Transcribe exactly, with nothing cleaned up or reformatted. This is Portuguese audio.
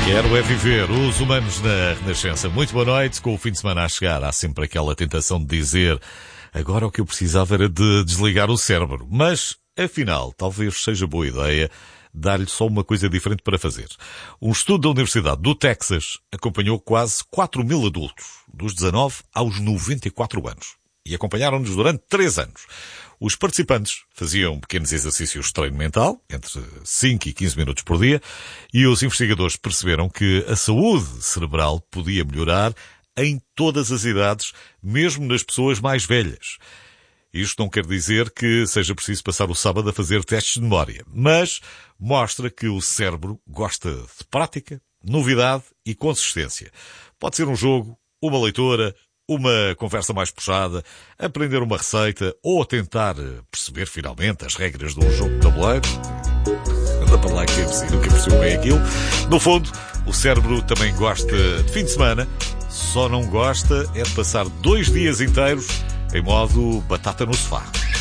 Quero é viver os humanos na Renascença. Muito boa noite. Com o fim de semana a chegar, há sempre aquela tentação de dizer agora o que eu precisava era de desligar o cérebro. Mas, afinal, talvez seja boa ideia dar-lhe só uma coisa diferente para fazer. Um estudo da Universidade do Texas acompanhou quase quatro mil adultos, dos dezanove aos noventa e quatro anos. E acompanharam-nos durante três anos. Os participantes faziam pequenos exercícios de treino mental, entre cinco e quinze minutos por dia, e os investigadores perceberam que a saúde cerebral podia melhorar em todas as idades, mesmo nas pessoas mais velhas. Isto não quer dizer que seja preciso passar o sábado a fazer testes de memória, mas mostra que o cérebro gosta de prática, novidade e consistência. Pode ser um jogo, uma leitura, uma conversa mais puxada, aprender uma receita ou tentar perceber finalmente as regras de um jogo de tabuleiro. Anda para lá que é preciso, nunca percebeu bem aquilo. No fundo, o cérebro também gosta de fim de semana, só não gosta é de passar dois dias inteiros em modo batata no sofá.